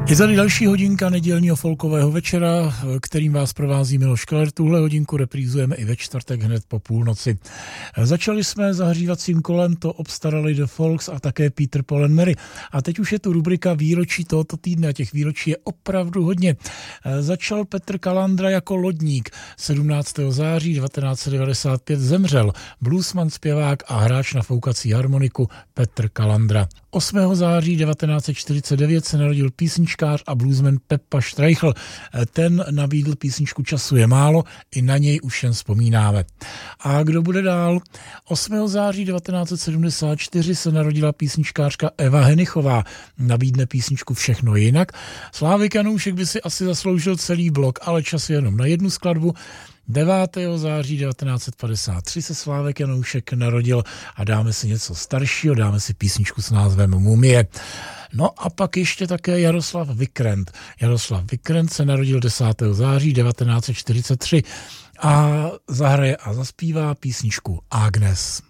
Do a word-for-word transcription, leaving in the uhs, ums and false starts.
Je tady další hodinka nedělního folkového večera, kterým vás provází Miloš Keller. Tuhle hodinku reprízujeme i ve čtvrtek hned po půlnoci. Začali jsme zahřívacím kolem, to obstarali The Folks a také Peter, Paul and Mary. A teď už je tu rubrika výročí tohoto týdne a těch výročí je opravdu hodně. Začal Petr Kalandra jako lodník. sedmnáctého září devatenáct set devadesát pět zemřel bluesman, zpěvák a hráč na foukací harmoniku Petr Kalandra. osmého září devatenáct set čtyřicet devět se narodil písničkář a bluesman Peppa Streichl. Ten nabídl písničku Času je málo, i na něj už jen vzpomínáme. A kdo bude dál? osmého září devatenáct set sedmdesát čtyři se narodila písničkářka Eva Henichová. Nabídne písničku Všechno jinak. Slávik Janoušek by si asi zasloužil celý blok, ale čas je jenom na jednu skladbu. devátého září devatenáct set padesát tři se Slávek Janoušek narodil a dáme si něco staršího, dáme si písničku s názvem Mumie. No a pak ještě také Jaroslav Vikrent. Jaroslav Vikrent se narodil desátého září devatenáct set čtyřicet tři a zahraje a zaspívá písničku Agnes.